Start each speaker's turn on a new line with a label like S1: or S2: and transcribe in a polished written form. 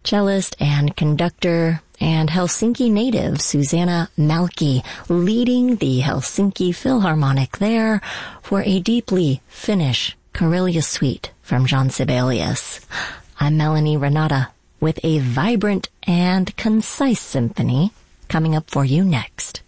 S1: Cellist and conductor and Helsinki native Susanna Malki leading the Helsinki Philharmonic there for a deeply Finnish Karelia suite from Jean Sibelius. I'm Melanie Renata with a vibrant and concise symphony coming up for you next.